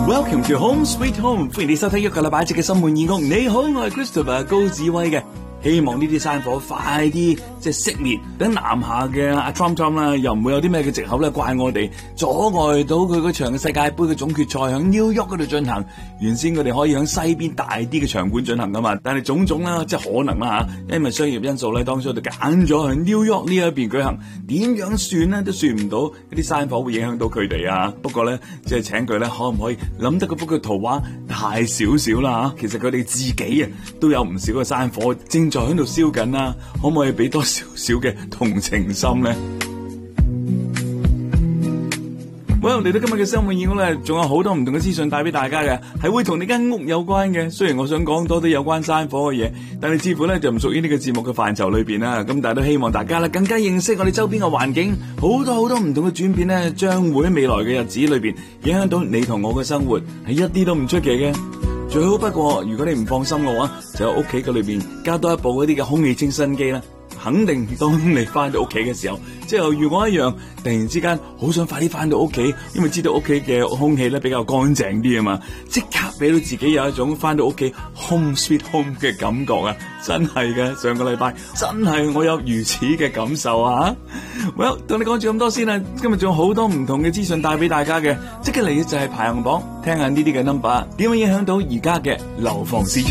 Welcome to Home Sweet Home， 歡迎你收聽一個禮拜一嘅心滿意屋。你好，我係 Christopher 高志威嘅。希望呢啲山火快啲熄滅，等南下嘅阿 Trump 啦，又唔會有啲咩嘅藉口咧，怪我哋阻礙到佢嗰場嘅世界盃嘅總決賽響 New York 嗰度進行。原先佢哋可以響西邊大啲嘅場館進行噶嘛，但係種種啦，可能啦吓，因為商業因素咧，當初就揀咗響 New York 呢一邊舉行。點樣算咧，都算唔到啲山火會影響到佢哋啊。不過咧，請佢咧，可唔可以諗得嗰幅嘅圖畫大少少啦吓？其實佢哋自己啊都有唔少嘅山火正在喺度燒緊啦，可唔可以俾多少少嘅同情心咧？嚟到今日嘅心滿意屋咧，仲有好多唔同嘅資訊帶俾大家嘅，係會同你間屋有關嘅。雖然我想講多啲有關山火嘅嘢，但係似乎咧就唔屬於呢個節目嘅範疇裏邊啦。咁但係都希望大家咧更加認識我哋周邊嘅環境，好多唔同嘅轉變咧，將會喺未來嘅日子裏邊影響到你同我嘅生活，係一啲都唔出奇嘅。最好不過，如果你唔放心嘅話，就喺屋企嘅裏邊加多一部嗰啲嘅空氣清新機啦。肯定當你翻到屋企嘅時候，即係如我一樣，突然之間好想快啲翻到屋企，因為知道屋企嘅空氣咧比較乾淨啲啊嘛，即刻俾到自己有一種翻到屋企 home sweet home 嘅感覺啊！真係嘅，上個禮拜真係我有如此嘅感受啊！Well， 同你講住咁多先啦，今日仲有好多唔同嘅資訊帶俾大家嘅，即刻嚟嘅就係排行榜，聽下呢啲嘅 number 點樣影響到而家嘅樓房市場。